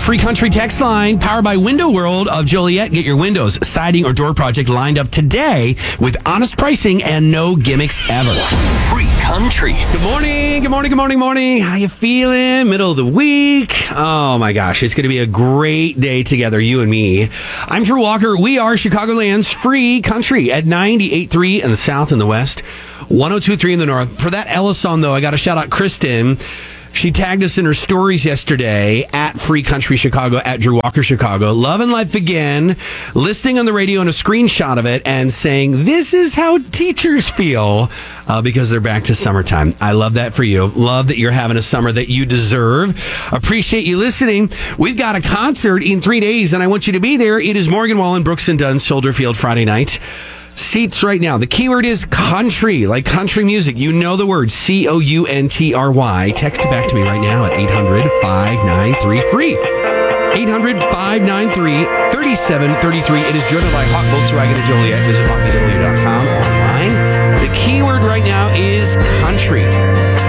Free Country text line powered by Window World of Joliet. Get your windows, siding, or door project lined up today with honest pricing and no gimmicks ever. Free Country. Good morning, good morning, good morning, morning. How you feeling? Middle of the week. Oh my gosh, it's going to be a great day together, you and me. I'm Drew Walker. We are Chicagoland's Free Country at 98.3 in the south and the west, 102.3 in the north. For that Ella song, though, I got to shout out Kristen. She tagged us in her stories yesterday at Free Country Chicago, at Drew Walker Chicago. Loving life again, listening on the radio and a screenshot of it and saying, this is how teachers feel because they're back to summertime. I love that for you. Love that you're having a summer that you deserve. Appreciate you listening. We've got a concert in 3 days and I want you to be there. It is Morgan Wallen, Brooks and Dunn, Soldier Field, Friday night. Seats right now. The keyword is country, like country music. You know the word, COUNTRY. Text it back to me right now at 800-593-FREE. 800-593-3733. It is driven by Hawk Volkswagen of Joliet. Visit hawkbw.com online. The keyword right now is country.